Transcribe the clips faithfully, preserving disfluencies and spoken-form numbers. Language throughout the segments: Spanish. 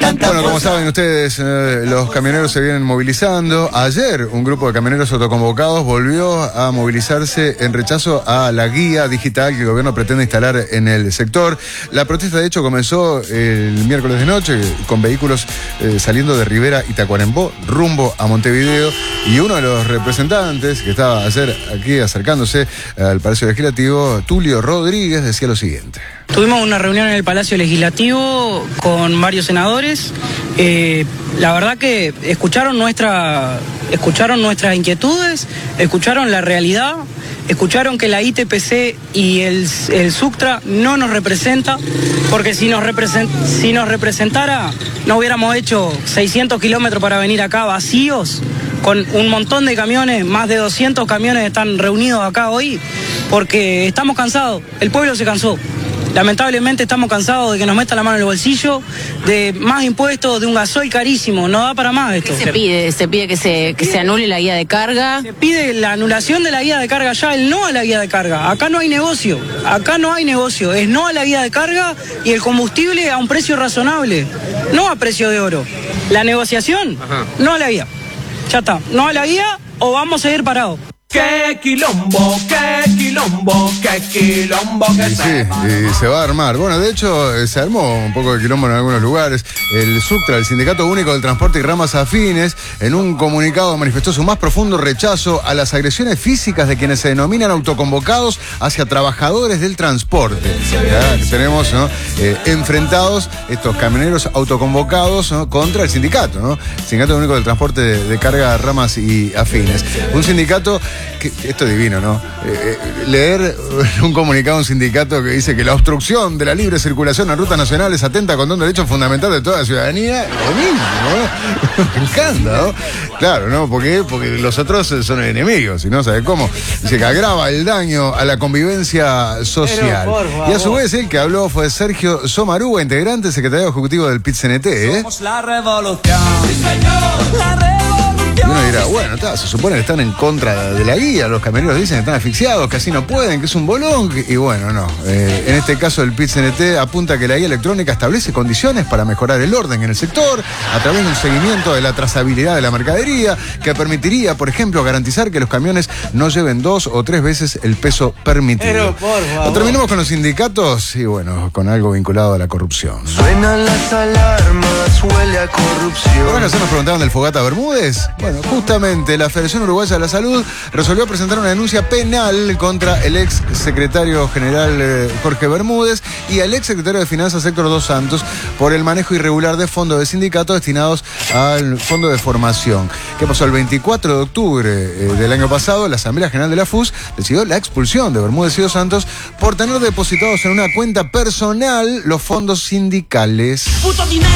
Bueno, como saben ustedes, eh, los camioneros se vienen movilizando. Ayer un grupo de camioneros autoconvocados volvió a movilizarse en rechazo a la guía digital que el gobierno pretende instalar en el sector. La protesta, de hecho, comenzó el miércoles de noche con vehículos eh, saliendo de Rivera y Tacuarembó rumbo a Montevideo, y uno de los representantes que estaba ayer aquí acercándose al Palacio Legislativo, Tulio Rodríguez, decía lo siguiente. Tuvimos una reunión en el Palacio Legislativo con varios senadores. Eh, la verdad que escucharon, nuestra, escucharon nuestras inquietudes, escucharon la realidad, escucharon que la I T P C y el, el Suctra no nos representa, porque si nos, represent, si nos representara no hubiéramos hecho seiscientos kilómetros para venir acá vacíos, con un montón de camiones, más de doscientos camiones están reunidos acá hoy, porque estamos cansados, el pueblo se cansó. Lamentablemente estamos cansados de que nos metan la mano en el bolsillo, de más impuestos, de un gasoil carísimo. No da para más esto. ¿Qué se pide? ¿Se pide que se, que se anule la guía de carga? Se pide la anulación de la guía de carga ya, el no a la guía de carga. Acá no hay negocio, acá no hay negocio. Es no a la guía de carga y el combustible a un precio razonable, no a precio de oro. La negociación, Ajá. no a la guía. Ya está, no a la guía o vamos a seguir parados. ¡Qué quilombo, qué quilombo, qué quilombo que y se sí, y se va a armar. Bueno, de hecho, se armó un poco de quilombo en algunos lugares. El Suctra, el Sindicato Único del Transporte y ramas afines, en un comunicado manifestó su más profundo rechazo a las agresiones físicas de quienes se denominan autoconvocados hacia trabajadores del transporte. Ya tenemos, ¿no? eh, enfrentados estos camioneros autoconvocados, ¿no? contra el sindicato, ¿no? El Sindicato Único del Transporte de, de carga, ramas y afines. Un sindicato... Que, esto es divino, ¿no? Eh, eh, leer un comunicado de un sindicato que dice que la obstrucción de la libre circulación en rutas nacionales atenta contra un derecho fundamental de toda la ciudadanía, lo mismo, ¿no? Me encanta, ¿no? Claro, ¿no? ¿Por qué? Porque los otros son enemigos, y no sabe cómo. Dice que agrava el daño a la convivencia social. Y a su vez, el que habló fue Sergio Somarúa, integrante del secretario ejecutivo del P I T C N T, ¿eh? Somos la revolución. Sí, señor, la revolución. Y uno dirá, bueno, ta, se supone que están en contra de la guía, los camioneros dicen que están asfixiados, que así no pueden, que es un bolón, y bueno, no. Eh, en este caso el P I T C N T apunta que la guía electrónica establece condiciones para mejorar el orden en el sector a través de un seguimiento de la trazabilidad de la mercadería, que permitiría, por ejemplo, garantizar que los camiones no lleven dos o tres veces el peso permitido. Pero, por favor. Terminamos con los sindicatos y bueno, con algo vinculado a la corrupción. Suenan las alarmas, huele a corrupción. ¿Van a hacernos preguntaban del Fogata Bermúdez? Bueno, justamente la Federación Uruguaya de la Salud resolvió presentar una denuncia penal contra el ex secretario general eh, Jorge Bermúdez y al ex secretario de Finanzas Héctor Dos Santos por el manejo irregular de fondos de sindicatos destinados al fondo de formación. ¿Qué pasó? El veinticuatro de octubre eh, del año pasado, la Asamblea General de la F U S decidió la expulsión de Bermúdez y Dos Santos por tener depositados en una cuenta personal los fondos sindicales. ¡Puto dinero!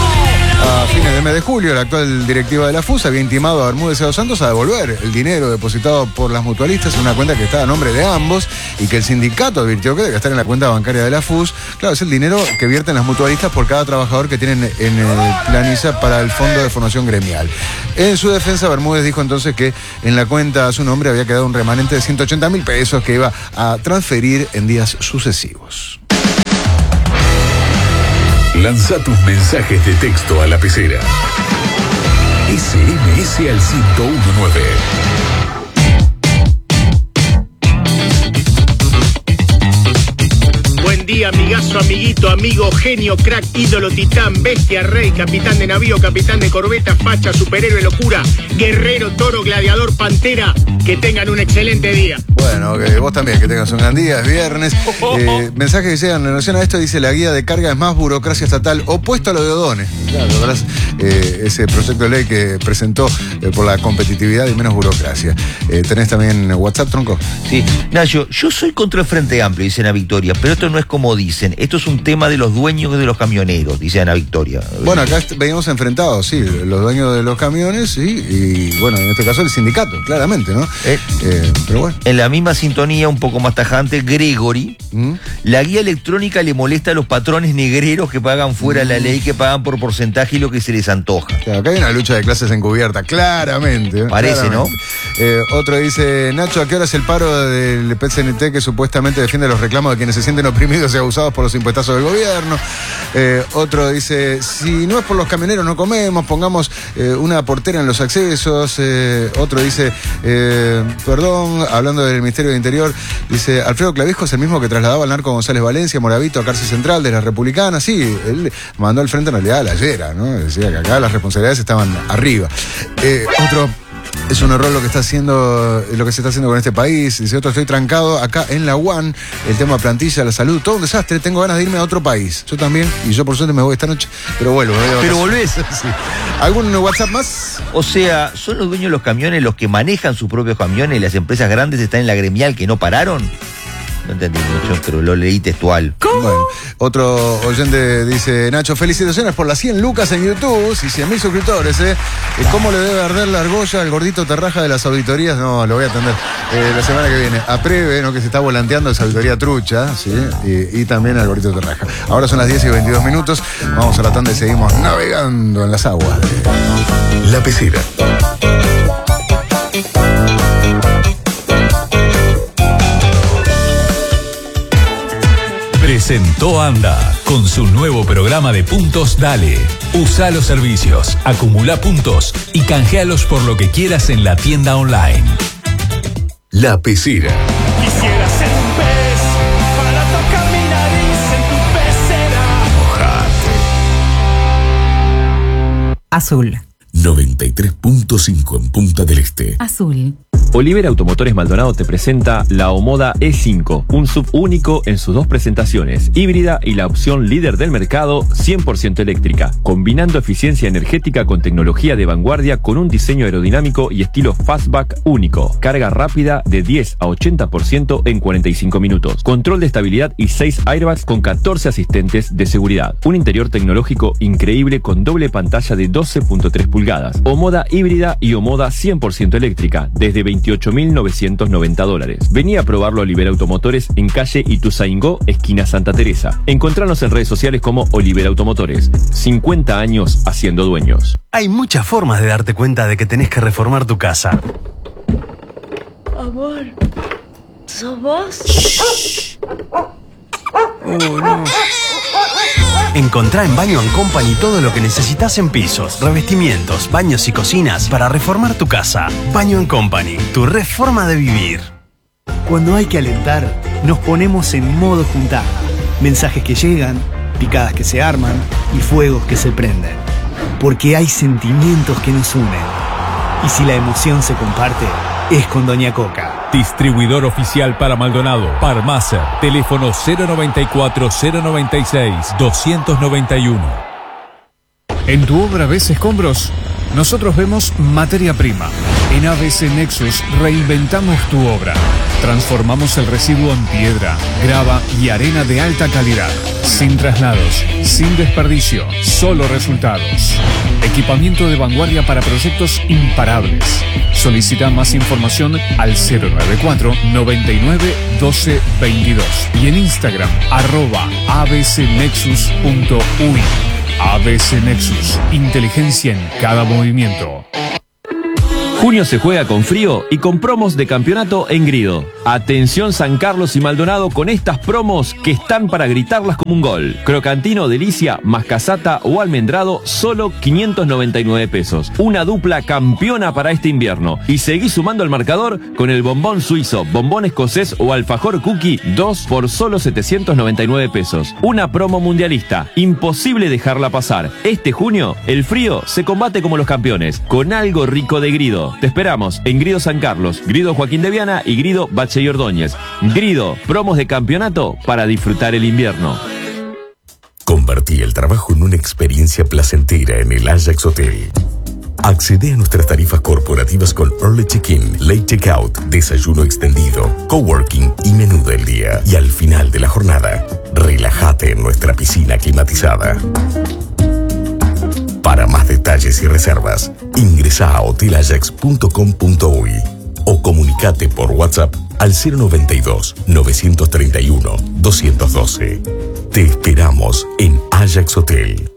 A fines del mes de julio, la actual directiva de la F U S había intimado a Bermúdez y a Dos Santos a devolver el dinero depositado por las mutualistas en una cuenta que estaba a nombre de ambos y que el sindicato advirtió que debe estar en la cuenta bancaria de la F U S. Claro, es el dinero que vierten las mutualistas por cada trabajador que tienen en el Planisa para el Fondo de Formación Gremial. En su defensa, Bermúdez dijo entonces que en la cuenta a su nombre había quedado un remanente de ciento ochenta mil pesos que iba a transferir en días sucesivos. Lanza tus mensajes de texto a la pecera. S M S al ciento diecinueve. Buen día, amigazo, amiguito, amigo, genio, crack, ídolo, titán, bestia, rey, capitán de navío, capitán de corbeta, facha, superhéroe, locura, guerrero, toro, gladiador, pantera. Que tengan un excelente día. Bueno, que vos también, que tengas un gran día, es viernes. Eh, mensaje que llegan en relación a esto, dice: la guía de carga es más burocracia estatal, opuesto a lo de O'Donnell. Claro, ¿verdad? Eh, ese proyecto de ley que presentó eh, por la competitividad y menos burocracia. Eh, ¿Tenés también WhatsApp, Tronco? Sí. Nayo, yo soy contra el Frente Amplio, dice Ana Victoria, pero esto no es como dicen, esto es un tema de los dueños de los camioneros, dice Ana Victoria. Bueno, acá veníamos enfrentados, sí, los dueños de los camiones, sí, y bueno, en este caso el sindicato, claramente, ¿no? Eh, eh, pero bueno. En la misma misma sintonía, un poco más tajante, Gregory. ¿Mm? La guía electrónica le molesta a los patrones negreros que pagan fuera de la ley, que pagan por porcentaje y lo que se les antoja. Claro, acá hay una lucha de clases encubierta, claramente. Parece, claramente. ¿no? Eh, otro dice, Nacho, ¿a qué hora es el paro del P C N T que supuestamente defiende los reclamos de quienes se sienten oprimidos y abusados por los impuestazos del gobierno? Eh, otro dice, si no es por los camioneros no comemos, pongamos eh, una portera en los accesos. Eh, otro dice, eh, perdón, hablando del Ministerio del Interior, dice, Alfredo Clavijo es el mismo que trasladaba al narco González Valencia, Moravito, a cárcel central de la Republicana. Sí, él mandó al frente en realidad a la Llera, ¿no? Decía que acá las responsabilidades estaban arriba. Eh, otro... Es un horror lo que está haciendo, lo que se está haciendo con este país. Dice otro, estoy trancado acá en la U A N, el tema plantilla, la salud, todo un desastre, tengo ganas de irme a otro país. Yo también, y yo por suerte me voy esta noche, pero vuelvo. Pero volvés. Sí. ¿Algún WhatsApp más? O sea, ¿son los dueños de los camiones los que manejan sus propios camiones y las empresas grandes están en la gremial que no pararon? No entendí mucho, pero lo leí textual. ¿Cómo? Bueno, otro oyente dice, Nacho, felicitaciones por las cien lucas en YouTube y cien mil suscriptores, ¿eh? ¿Cómo le debe arder la argolla al gordito Terraja de las auditorías? No, lo voy a atender eh, la semana que viene. A Preve, ¿no? Que se está volanteando esa auditoría trucha, ¿sí? Y, y también al gordito Terraja. Ahora son las diez y veintidós minutos. Vamos a la tanda y seguimos navegando en las aguas. La Pecera. Presentó Anda con su nuevo programa de puntos Dale. Usa los servicios, acumula puntos y canjealos por lo que quieras en la tienda online. La Pecera. Quisiera ser un pez para tocar mi nariz en tu pecera. Mojate. Azul. noventa y tres punto cinco en Punta del Este. Azul. Olivera Automotores Maldonado te presenta la Omoda E cinco, un S U V único en sus dos presentaciones, híbrida y la opción líder del mercado, cien por ciento eléctrica, combinando eficiencia energética con tecnología de vanguardia con un diseño aerodinámico y estilo fastback único, carga rápida de diez a ochenta por ciento en cuarenta y cinco minutos, control de estabilidad y seis airbags con catorce asistentes de seguridad, un interior tecnológico increíble con doble pantalla de doce punto tres pulgadas, Omoda híbrida y Omoda cien por ciento eléctrica, desde veintiocho mil novecientos noventa dólares. Vení a probarlo a Olivera Automotores en calle Ituzaingó, esquina Santa Teresa. Encontranos en redes sociales como Olivera Automotores. cincuenta años haciendo dueños. Hay muchas formas de darte cuenta de que tenés que reformar tu casa. Amor, ¿sos vos? Shh. Oh, no. Encontrá en Baño and Company todo lo que necesitas en pisos, revestimientos, baños y cocinas para reformar tu casa. Baño and Company, tu reforma de vivir. Cuando hay que alentar, nos ponemos en modo juntada. Mensajes que llegan, picadas que se arman y fuegos que se prenden. Porque hay sentimientos que nos unen. Y si la emoción se comparte, es con Doña Coca. Distribuidor oficial para Maldonado, Parmaser, teléfono cero noventa y cuatro, cero noventa y seis, doscientos noventa y uno. ¿En tu obra ves escombros? Nosotros vemos materia prima. En A B C Nexus reinventamos tu obra. Transformamos el residuo en piedra, grava y arena de alta calidad. Sin traslados, sin desperdicio, solo resultados. Equipamiento de vanguardia para proyectos imparables. Solicita más información al cero noventa y cuatro, noventa y nueve, doce, veintidós y en Instagram arroba abcnexus punto uy. A B C Nexus, inteligencia en cada movimiento. Junio se juega con frío y con promos de campeonato en Grido. Atención San Carlos y Maldonado con estas promos que están para gritarlas como un gol. Crocantino, delicia, mascasata o almendrado, solo quinientos noventa y nueve pesos. Una dupla campeona para este invierno. Y seguí sumando el marcador con el bombón suizo, bombón escocés o alfajor cookie, dos por solo setecientos noventa y nueve pesos. Una promo mundialista, imposible dejarla pasar. Este junio, el frío se combate como los campeones, con algo rico de Grido. Te esperamos en Grido San Carlos, Grido Joaquín de Viana y Grido Bache y Ordóñez. Grido, promos de campeonato para disfrutar el invierno. Convertí el trabajo en una experiencia placentera en el Ajax Hotel. Accede a nuestras tarifas corporativas con Early Check-in, Late Checkout, desayuno extendido, coworking y menú del día. Y al final de la jornada, relájate en nuestra piscina climatizada. Para más detalles y reservas, ingresa a hotel ajax punto com punto uy o comunicate por WhatsApp al cero noventa y dos, novecientos treinta y uno, doscientos doce. Te esperamos en Ajax Hotel.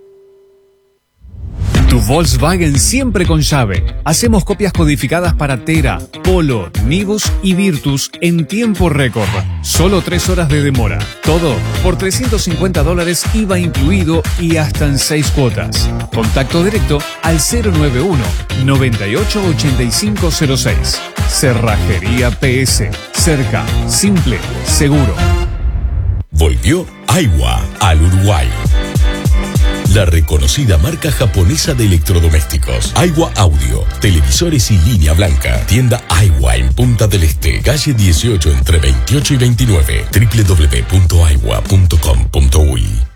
Tu Volkswagen siempre con llave. Hacemos copias codificadas para Tera, Polo, Nivus y Virtus en tiempo récord. Solo tres horas de demora. Todo por trescientos cincuenta dólares I V A incluido y hasta en seis cuotas. Contacto directo al cero nueve uno, noventa y ocho, ochenta y cinco cero seis. Cerrajería P S. Cerca, simple, seguro. Volvió Aiwa al Uruguay. La reconocida marca japonesa de electrodomésticos. Aiwa Audio, televisores y línea blanca. Tienda Aiwa en Punta del Este, calle dieciocho entre veintiocho y veintinueve. doble u doble u doble u punto aiwa punto com punto u i.